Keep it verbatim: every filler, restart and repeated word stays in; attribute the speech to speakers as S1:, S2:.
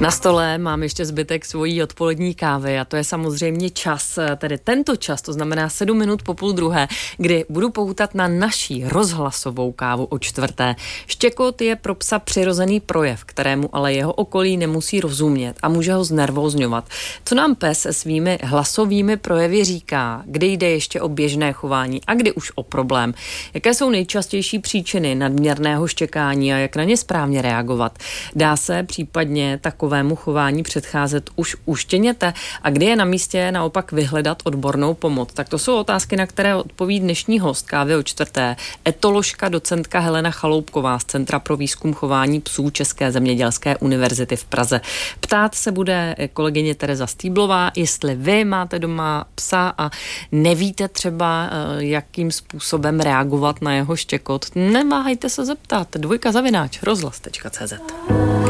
S1: Na stole mám ještě zbytek svojí odpolední kávy a to je samozřejmě čas, tedy tento čas, to znamená sedm minut po půl druhé, kdy budu poutat na naší rozhlasovou kávu o čtvrté. Štěkot je pro psa přirozený projev, kterému ale jeho okolí nemusí rozumět a může ho znervózňovat. Co nám pes se svými hlasovými projevy říká, kdy jde ještě o běžné chování a kdy už o problém? Jaké jsou nejčastější příčiny nadměrného štěkání a jak na ně správně reagovat? Dá se případně takovému chování předcházet už u štěněte a kdy je na místě naopak vyhledat odbornou pomoc? Tak to jsou otázky, na které odpoví dnešní host kávy o čtvrté, etoložka docentka Helena Chaloupková z Centra pro výzkum chování psů České zemědělské univerzity v Praze. Ptát se bude kolegyně Tereza Stýblová, jestli vy máte doma psa a nevíte třeba, jakým způsobem reagovat na jeho štěkot. Neváhejte se zeptat. Dvojka zavináč rozhlas tečka cé zet.